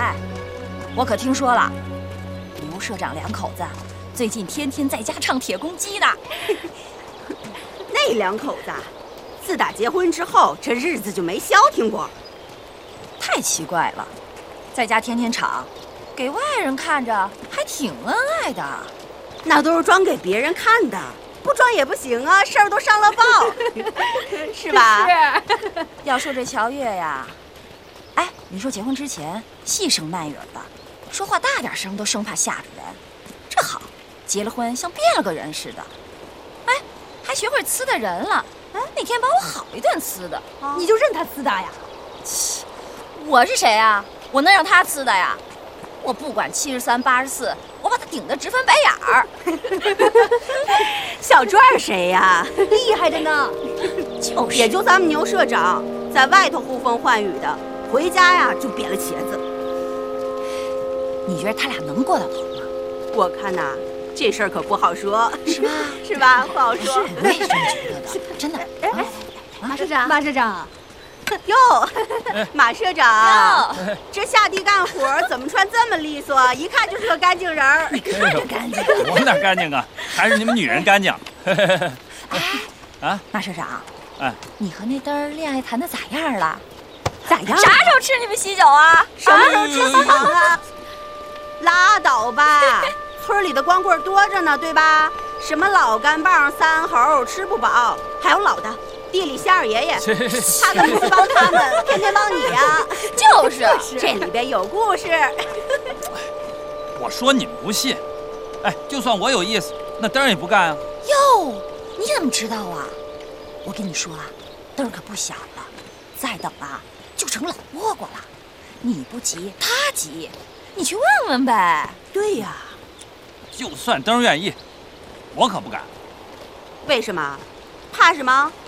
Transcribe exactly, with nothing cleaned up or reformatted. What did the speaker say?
哎，我可听说了，刘社长两口子最近天天在家唱铁公鸡呢。 那两口子自打结婚之后，这日子就没消停过。 太奇怪了，在家天天吵，给外人看着还挺恩爱的。 那都是装给别人看的，不装也不行啊，事儿都上了报，是吧？ 是。要说这乔月呀，哎，你说结婚之前细声慢语的，说话大点声都生怕吓着人。这好，结了婚像变了个人似的。哎，还学会呲的人了。哎，那天把我好一顿呲的， 啊、你就认他呲的呀？ 切，我是谁呀？我能让他呲的呀？我不管七十三八十四，我把他顶得直翻白眼儿。 小转谁呀？ 厉害着呢。 就是，也就咱们牛社长在外头呼风唤雨的，回家呀就瘪了茄子。 你觉得他俩能过到头吗？ 我看呐，这事儿可不好说， 是吧？ 是吧？不好说。 我也这么觉得的，真的。 哎哎，马社长，马社长。 哟，马社长，这下地干活怎么穿这么利索？一看就是个干净人儿。 你看着干净， 我哪干净啊？还是你们女人干净。 哎， 啊， 马社长， 哎， 你和那嘚儿恋爱谈的咋样了？ 咋样？ 啥时候吃你们喜酒啊？ 什么时候吃喜糖啊？拉倒吧，村里的光棍多着呢，对吧？什么老干棒、三猴吃不饱，还有老的。地里夏二爷爷，他怎么不帮他们，天天帮你呀？ 就是， 这里边有故事。 我说你们不信，哎，就算我有意思，那灯也不干啊。 哟，你怎么知道啊？我跟你说啊，灯可不小了，再等啊就成老倭瓜了。你不急，他急，你去问问呗。 对呀， 就算灯愿意，我可不敢。 为什么？怕什么？